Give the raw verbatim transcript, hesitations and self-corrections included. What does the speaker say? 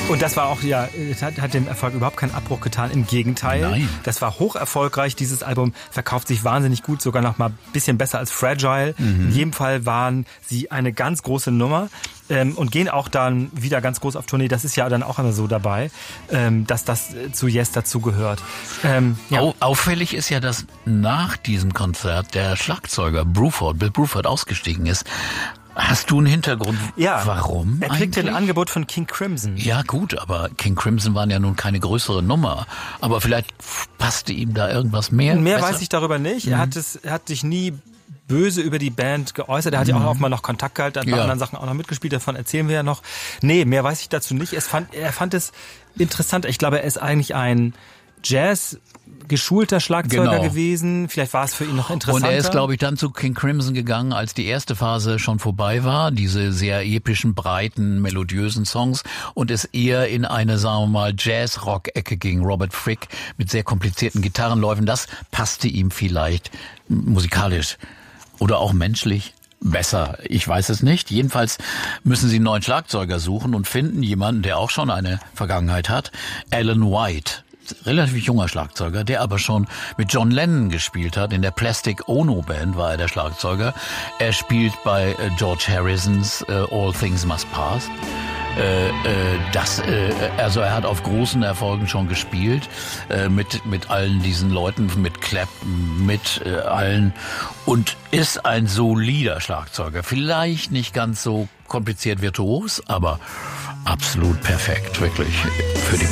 Und das war auch, ja, hat, hat dem Erfolg überhaupt keinen Abbruch getan. Im Gegenteil. Nein. Das war hoch erfolgreich. Dieses Album verkauft sich wahnsinnig gut, sogar noch mal ein bisschen besser als Fragile. Mhm. In jedem Fall waren sie eine ganz große Nummer. Ähm, und gehen auch dann wieder ganz groß auf Tournee. Das ist ja dann auch immer so dabei, ähm, dass das zu Yes dazugehört. Ähm, ja. Au- auffällig ist ja, dass nach diesem Konzert der Schlagzeuger Bruford, Bill Bruford, ausgestiegen ist. Hast du einen Hintergrund? Ja. Warum Er kriegte eigentlich? ein Angebot von King Crimson. Ja gut, aber King Crimson waren ja nun keine größere Nummer. Aber vielleicht passte ihm da irgendwas mehr? Mehr besser? weiß ich darüber nicht. Mhm. Er hat es, er hat sich nie böse über die Band geäußert. Er hat ja auch mal noch Kontakt gehalten, hat bei Ja. anderen Sachen auch noch mitgespielt. Davon erzählen wir ja noch. Nee, mehr weiß ich dazu nicht. Es fand, er fand es interessant. Ich glaube, er ist eigentlich ein Jazz geschulter Schlagzeuger Genau. gewesen. Vielleicht war es für ihn noch interessanter. Und er ist, glaube ich, dann zu King Crimson gegangen, als die erste Phase schon vorbei war, diese sehr epischen, breiten, melodiösen Songs, und es eher in eine, sagen wir mal, Jazz-Rock-Ecke ging. Robert Frick mit sehr komplizierten Gitarrenläufen, das passte ihm vielleicht musikalisch oder auch menschlich besser. Ich weiß es nicht. Jedenfalls müssen sie einen neuen Schlagzeuger suchen und finden jemanden, der auch schon eine Vergangenheit hat. Alan White. Relativ junger Schlagzeuger, der aber schon mit John Lennon gespielt hat. In der Plastic Ono Band war er der Schlagzeuger. Er spielt bei äh, George Harrisons äh, All Things Must Pass. Äh, äh, das, äh, also er hat auf großen Erfolgen schon gespielt, äh, mit mit allen diesen Leuten, mit Clapton, mit äh, allen, und ist ein solider Schlagzeuger. Vielleicht nicht ganz so kompliziert virtuos, aber absolut perfekt, wirklich für die